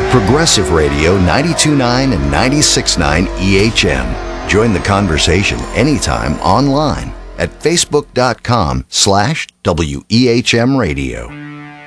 Progressive Radio 92.9 and 96.9 EHM. Join the conversation anytime online at facebook.com/WEHM Radio.